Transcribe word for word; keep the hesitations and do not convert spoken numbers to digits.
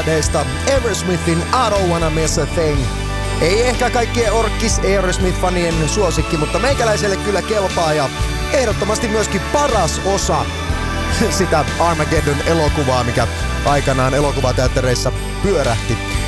balladeista Aerosmithin I Don't Wanna Miss a Thing. Ei ehkä kaikkien orkkis Aerosmith-fanien suosikki, mutta meikäläiselle kyllä kelpaa ja ehdottomasti myöskin paras osa sitä Armageddon elokuvaa, mikä aikanaan elokuvateattereissa pyörähti.